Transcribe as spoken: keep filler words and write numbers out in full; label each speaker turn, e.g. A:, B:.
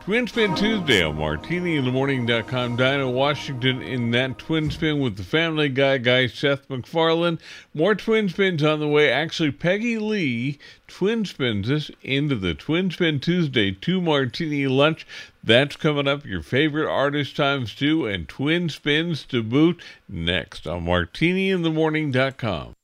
A: Twin Spin Tuesday on Martini in the Morning dot com. Dinah Washington in that Twin Spin with the Family Guy guy, Seth MacFarlane. More Twin Spins on the way. Actually, Peggy Lee Twin Spins us into the Twin Spin Tuesday two Martini lunch. That's coming up. Your favorite artist times two and Twin Spins to boot next on Martini in the Morning dot com.